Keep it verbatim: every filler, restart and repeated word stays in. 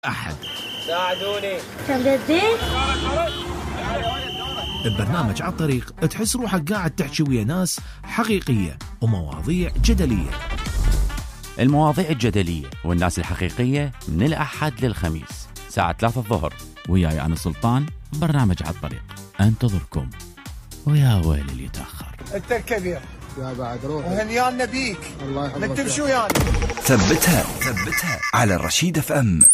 أحد. ساعدوني. كم الزيت؟ ببرنامج على الطريق تحس روحك قاعد تحكي ويا ناس حقيقية ومواضيع جدلية. المواضيع الجدلية والناس الحقيقية من الأحد للخميس ساعة ثلاثة الظهر، وياي أنا سلطان. برنامج على الطريق أنتظركم، ويا ويل اللي يتأخر. أنت الكبير يا بعد روح وهنيان نبيك. الله يحفظك. نكتب شو يعني. ثبتها ثبتها على الرشيد اف ام.